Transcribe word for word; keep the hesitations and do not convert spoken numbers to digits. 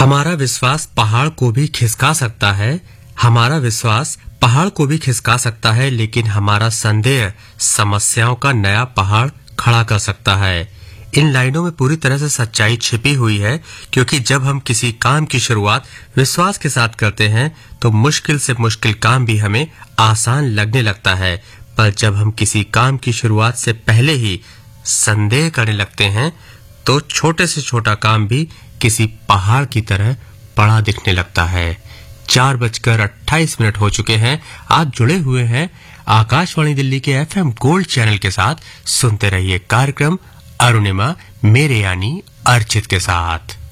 हमारा विश्वास पहाड़ को भी खिसका सकता है हमारा विश्वास पहाड़ को भी खिसका सकता है, लेकिन हमारा संदेह समस्याओं का नया पहाड़ खड़ा कर सकता है। इन लाइनों में पूरी तरह से सच्चाई छिपी हुई है, क्योंकि जब हम किसी काम की शुरुआत विश्वास के साथ करते हैं तो मुश्किल से मुश्किल काम भी हमें आसान लगने लगता है। पर जब हम किसी काम की शुरुआत से पहले ही संदेह करने लगते हैं तो छोटे से छोटा काम भी किसी पहाड़ की तरह बड़ा दिखने लगता है। चार बजकर अट्ठाईस मिनट हो चुके हैं। आप जुड़े हुए हैं आकाशवाणी दिल्ली के एफएम गोल्ड चैनल के साथ। सुनते रहिए कार्यक्रम अरुणिमा मेरे यानी अर्चित के साथ।